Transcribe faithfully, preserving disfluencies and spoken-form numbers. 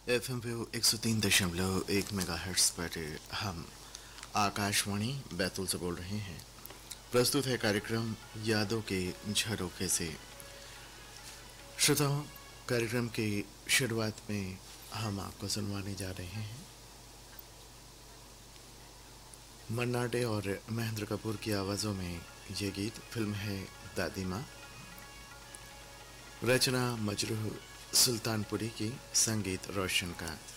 F M पे एक सौ तीन दशमलव एक मेगा हर्ट्स पर हम आकाशवाणी बैतूल से बोल रहे हैं। प्रस्तुत है कार्यक्रम यादों के झरोखे से। श्रोताओं, कार्यक्रम की शुरुआत में हम आपको सुनवाने जा रहे हैं मन्ना डे और महेंद्र कपूर की आवाज़ों में ये गीत। फिल्म है दादी माँ। रचना मजरूह सुल्तानपुरी की, संगीत रोशन का।